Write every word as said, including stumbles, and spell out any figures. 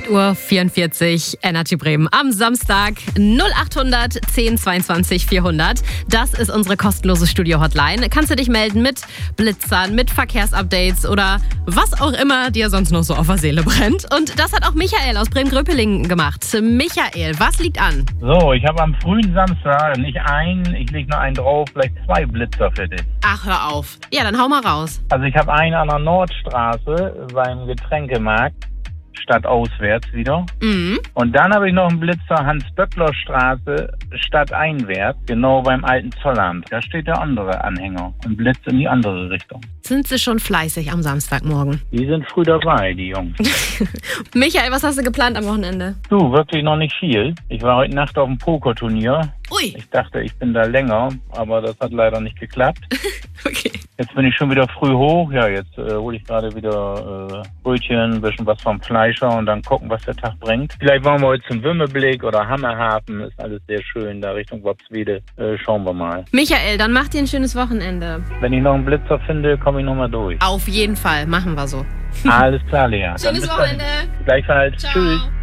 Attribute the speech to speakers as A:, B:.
A: acht Uhr vierundvierzig, Energy Bremen am Samstag. null achthundert zehn zweiundzwanzig vierhundert. Das ist unsere kostenlose Studio-Hotline. Kannst du dich melden mit Blitzern, mit Verkehrsupdates oder was auch immer dir sonst noch so auf der Seele brennt. Und das hat auch Michael aus Bremen-Gröpelingen gemacht. Michael, was liegt an?
B: So, ich habe am frühen Samstag nicht einen, ich lege nur einen drauf, vielleicht zwei Blitzer für dich.
A: Ach, hör auf. Ja, dann hau mal raus.
B: Also ich habe einen an der Nordstraße beim Getränkemarkt, statt auswärts wieder.
A: Mhm.
B: Und dann habe ich noch einen Blitzer Hans-Böckler-Straße, statt einwärts, genau beim alten Zollamt. Da steht der andere Anhänger und blitzt in die andere Richtung.
A: Sind sie schon fleißig am Samstagmorgen?
B: Die sind früh dabei, die Jungs.
A: Michael, was hast du geplant am Wochenende?
B: Du, wirklich noch nicht viel. Ich war heute Nacht auf dem Pokerturnier.
A: Ui.
B: Ich dachte, ich bin da länger, aber das hat leider nicht geklappt.
A: Okay.
B: Jetzt bin ich schon wieder früh hoch. Ja, jetzt äh, hole ich gerade wieder äh, Brötchen, ein bisschen was vom Fleischer und dann gucken, was der Tag bringt. Vielleicht wollen wir heute zum Wümmeblick oder Hammerhafen. Ist alles sehr schön da Richtung Wopswede. Äh, schauen wir mal.
A: Michael, dann mach dir ein schönes Wochenende.
B: Wenn ich noch einen Blitzer finde, komme ich nochmal durch.
A: Auf jeden Fall, machen wir so.
B: Alles klar, Lea. Dann
A: Schönes
B: bis dann.
A: Wochenende.
B: Gleichfalls.
A: Ciao.
B: Tschüss.